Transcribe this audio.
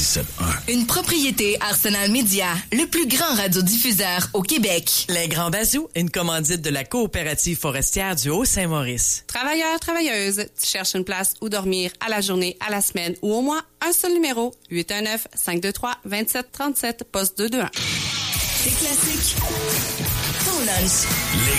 97.1. Une propriété Arsenal Média, le plus grand radiodiffuseur au Québec. Les Grands Bazous, une commandite de la coopérative forestière du Haut-Saint-Maurice. Travailleurs, travailleuses, tu cherches une place où dormir à la journée, à la semaine ou au mois? Un seul numéro, 819-523-2737, poste 221. C'est classique. Ton lunch.